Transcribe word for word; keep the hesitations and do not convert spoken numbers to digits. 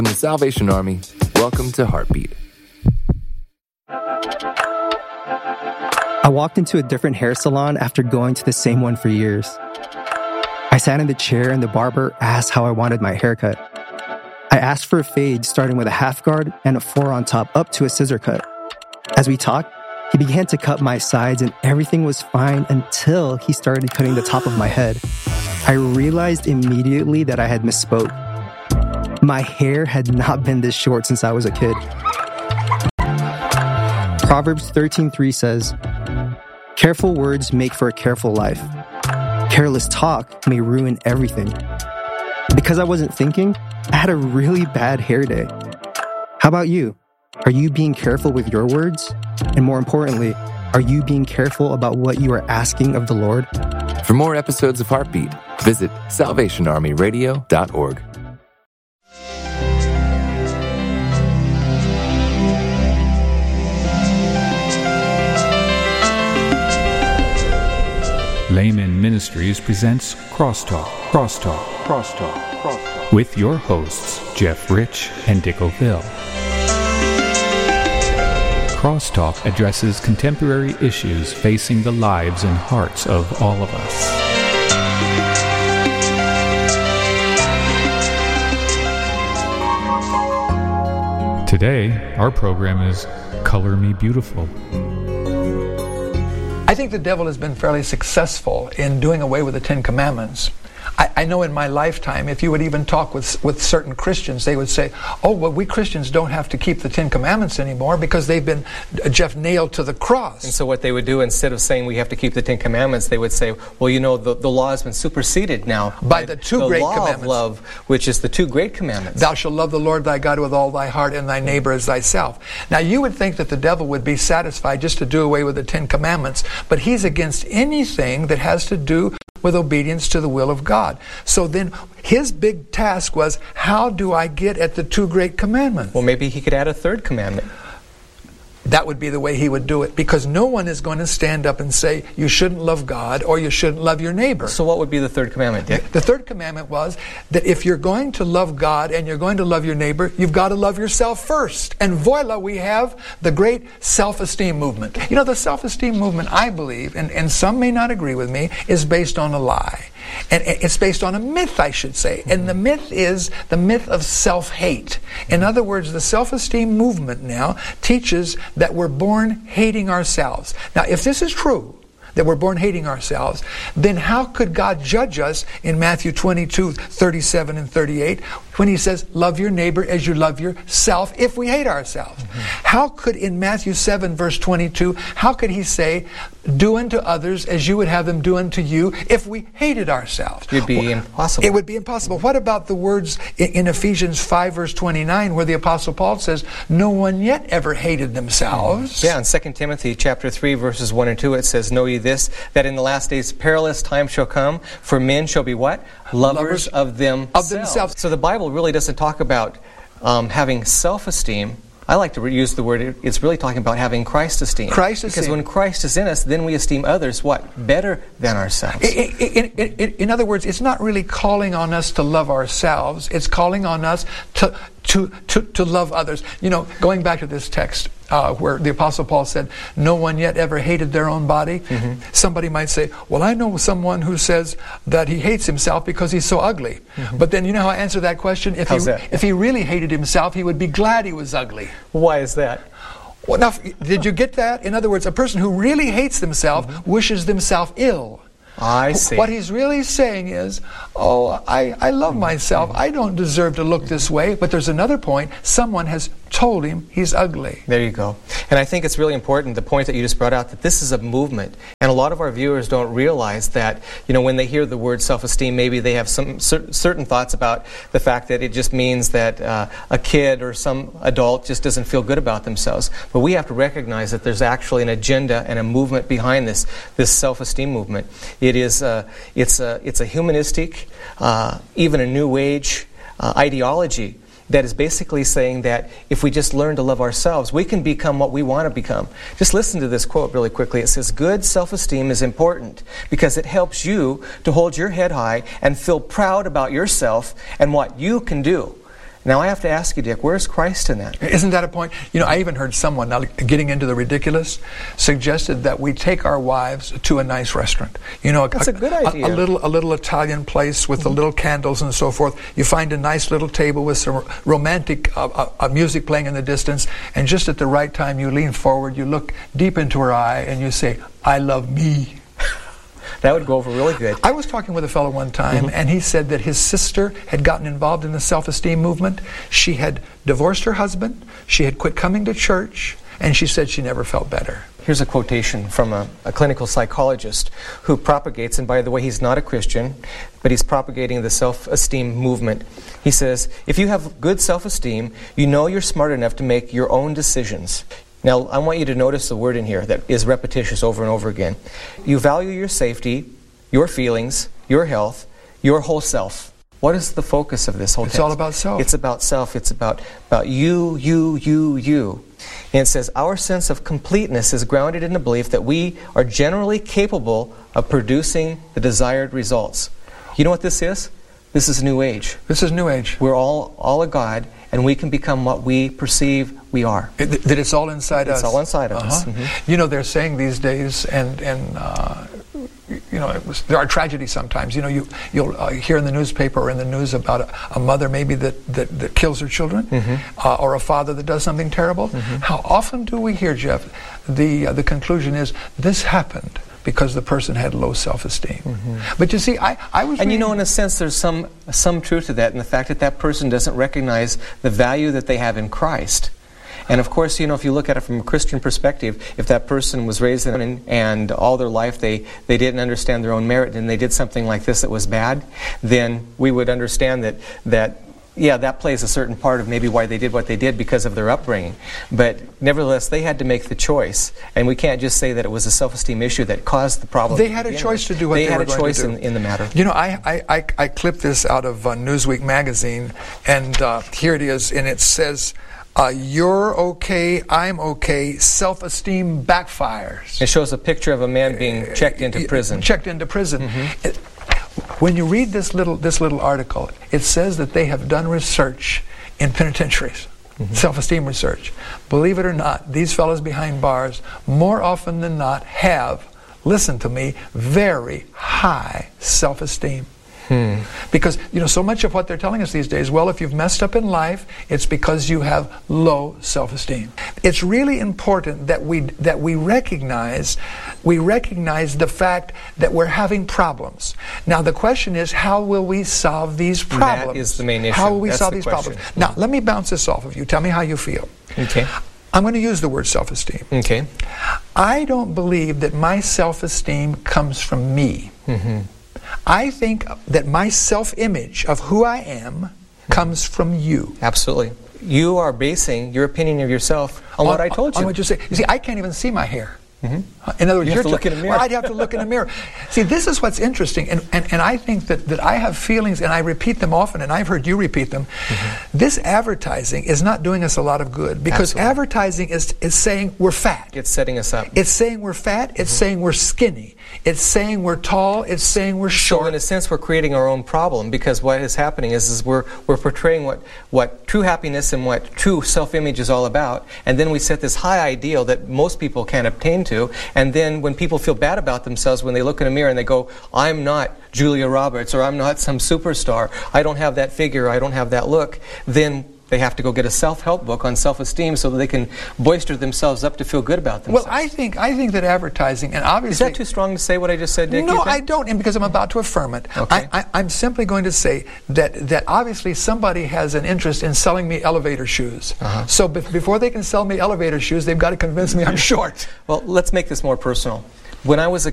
From the Salvation Army, welcome to Heartbeat. I walked into a different hair salon after going to the same one for years. I sat in the chair and the barber asked how I wanted my haircut. I asked for a fade starting with a half guard and a four on top up to a scissor cut. As we talked, he began to cut my sides and everything was fine until he started cutting the top of my head. I realized immediately that I had misspoke. My hair had not been this short since I was a kid. Proverbs thirteen three says, "Careful words make for a careful life. Careless talk may ruin everything." Because I wasn't thinking, I had a really bad hair day. How about you? Are you being careful with your words? And more importantly, are you being careful about what you are asking of the Lord? For more episodes of Heartbeat, visit salvation army radio dot org. Layman Ministries presents Crosstalk, Crosstalk, Crosstalk, Crosstalk, with your hosts, Jeff Rich and Dick O'Ville. Crosstalk addresses contemporary issues facing the lives and hearts of all of us. Today, our program is Color Me Beautiful. I think the devil has been fairly successful in doing away with the Ten Commandments. I, I know in my lifetime, if you would even talk with with certain Christians, they would say, oh, well, we Christians don't have to keep the Ten Commandments anymore because they've been, uh, Jeff, nailed to the cross. And so what they would do, instead of saying we have to keep the Ten Commandments, they would say, well, you know, the, the law has been superseded now by, by the two the great law commandments. Of love, which is the two great commandments. Thou shalt love the Lord thy God with all thy heart and thy neighbor as thyself. Now, you would think that the devil would be satisfied just to do away with the Ten Commandments, but he's against anything that has to do with obedience to the will of God. So then his big task was, how do I get at the two great commandments? Well, maybe he could add a third commandment. That would be the way he would do it, because no one is going to stand up and say you shouldn't love God or you shouldn't love your neighbor. So what would be the third commandment, Dick? The third commandment was that if you're going to love God and you're going to love your neighbor, you've got to love yourself first. And voila, we have the great self-esteem movement. You know, the self-esteem movement, I believe, and, and some may not agree with me, is based on a lie. And it's based on a myth, I should say. And the myth is the myth of self-hate. In other words, the self-esteem movement now teaches that we're born hating ourselves. Now, if this is true, that we're born hating ourselves, then how could God judge us in Matthew twenty-two, thirty-seven and thirty-eight when he says, love your neighbor as you love yourself if we hate ourselves? Mm-hmm. How could in Matthew seven, verse twenty-two, how could he say, do unto others as you would have them do unto you if we hated ourselves? It would be well, impossible. It would be impossible. What about the words in, in Ephesians five, verse twenty-nine, where the Apostle Paul says, no one yet ever hated themselves? Yeah, in Second Timothy chapter three, verses one and two, it says, know ye this, that in the last days perilous times shall come, for men shall be what? Lovers, Lovers of themselves. Of themselves. So the Bible really doesn't talk about um, having self-esteem. I like to use the word, it's really talking about having Christ esteem. Christ esteem. Because when Christ is in us, then we esteem others, what? Better than ourselves. In, in, in, in other words, it's not really calling on us to love ourselves. It's calling on us to, to, to, to love others. You know, going back to this text uh, where the Apostle Paul said, no one yet ever hated their own body. Mm-hmm. Somebody might say, well, I know someone who says that he hates himself because he's so ugly. Mm-hmm. But then you know how I answer that question? If How's he, that? If he really hated himself, he would be glad he was ugly. Why is that? Well, now, did you get that? In other words, a person who really hates themselves mm-hmm. wishes themselves ill. I see. What he's really saying is, oh, I, I love myself. I don't deserve to look this way. But there's another point. Someone has told him he's ugly. There you go. And I think it's really important, the point that you just brought out, that this is a movement. And a lot of our viewers don't realize that, you know, when they hear the word self-esteem, maybe they have some cer- certain thoughts about the fact that it just means that uh, a kid or some adult just doesn't feel good about themselves. But we have to recognize that there's actually an agenda and a movement behind this, this self-esteem movement. It is uh, it's a it's a humanistic, uh, even a new age uh, ideology that is basically saying that if we just learn to love ourselves, we can become what we want to become. Just listen to this quote really quickly. It says, good self-esteem is important because it helps you to hold your head high and feel proud about yourself and what you can do. Now I have to ask you, Dick, where's Christ in that? Isn't that a point? You know, I even heard someone, now getting into the ridiculous, suggested that we take our wives to a nice restaurant. You know, That's a, a good idea. A, a little, a little Italian place with mm-hmm. the little candles and so forth. You find a nice little table with some romantic uh, uh, uh, music playing in the distance, and just at the right time you lean forward, you look deep into her eye, and you say, "I love me." That would go over really good. I was talking with a fellow one time, mm-hmm. and he said that his sister had gotten involved in the self-esteem movement. She had divorced her husband, she had quit coming to church, and she said she never felt better. Here's a quotation from a, a clinical psychologist who propagates, and by the way, he's not a Christian, but he's propagating the self-esteem movement. He says, "If you have good self-esteem, you know you're smart enough to make your own decisions." Now, I want you to notice the word in here that is repetitious over and over again. You value your safety, your feelings, your health, your whole self. What is the focus of this whole It's text? all about self. It's about self. It's about, about you, you, you, you. And it says, our sense of completeness is grounded in the belief that we are generally capable of producing the desired results. You know what this is? This is New Age. This is New Age. We're all, all a God, and we can become what we perceive we are. It, that it's all inside it's us. It's all inside of uh-huh. us. Mm-hmm. You know, they're saying these days, and and uh, you know, it was, there are tragedies sometimes. You know, you you'll uh, hear in the newspaper or in the news about a, a mother maybe that, that, that kills her children, mm-hmm. uh, or a father that does something terrible. Mm-hmm. How often do we hear, Jeff? The uh, the conclusion is this happened because the person had low self-esteem. Mm-hmm. But you see, I, I was... And you know, in a sense, there's some some truth to that, in the fact that that person doesn't recognize the value that they have in Christ. And of course, you know, if you look at it from a Christian perspective, if that person was raised in and all their life they, they didn't understand their own merit and they did something like this that was bad, then we would understand that that yeah, that plays a certain part of maybe why they did what they did because of their upbringing. But nevertheless, they had to make the choice. And we can't just say that it was a self-esteem issue that caused the problem. They had a choice to do what they, they were going to do. They had a choice in, in, in the matter. You know, I, I, I, I clipped this out of uh, Newsweek magazine, and uh, here it is, and it says, uh, you're okay, I'm okay, self-esteem backfires. It shows a picture of a man being checked into prison. Checked into prison. Mm-hmm. It, When you read this little this little article, it says that they have done research in penitentiaries, mm-hmm. self-esteem research. Believe it or not, these fellows behind bars, more often than not, have, listen to me, very high self-esteem. Hmm. Because, you know, so much of what they're telling us these days, well, if you've messed up in life, it's because you have low self-esteem. It's really important that we that we recognize we recognize the fact that we're having problems. Now, the question is, how will we solve these problems? That is the main issue. How will we That's solve the these question. problems? Now, let me bounce this off of you. Tell me how you feel. Okay. I'm going to use the word self-esteem. Okay. I don't believe that my self-esteem comes from me. Mm-hmm. I think that my self-image of who I am comes from you. Absolutely. You are basing your opinion of yourself on, on what I told you. On what you say. You see, I can't even see my hair. Mm-hmm. In other words, you have to look in a mirror. Well, I'd have to look in a mirror. See, this is what's interesting, and, and, and I think that, that I have feelings, and I repeat them often, and I've heard you repeat them. Mm-hmm. This advertising is not doing us a lot of good, because Absolutely. advertising is, is saying we're fat. It's setting us up. It's saying we're fat. It's mm-hmm. saying we're skinny. It's saying we're tall. It's saying we're short. So in a sense, we're creating our own problem, because what is happening is, is we're, we're portraying what, what true happiness and what true self-image is all about, and then we set this high ideal that most people can't obtain to, and then when people feel bad about themselves when they look in a mirror and they go, I'm not Julia Roberts, or I'm not some superstar, I don't have that figure, I don't have that look, then they have to go get a self-help book on self-esteem so that they can boister themselves up to feel good about themselves. Well, I think I think that advertising, and obviously... Is that too strong to say what I just said, Nick? No, I don't, and because I'm about to affirm it. Okay. I, I, I'm simply going to say that, that obviously somebody has an interest in selling me elevator shoes. Uh-huh. So be- before they can sell me elevator shoes, they've got to convince me I'm short. Well, let's make this more personal. When I was a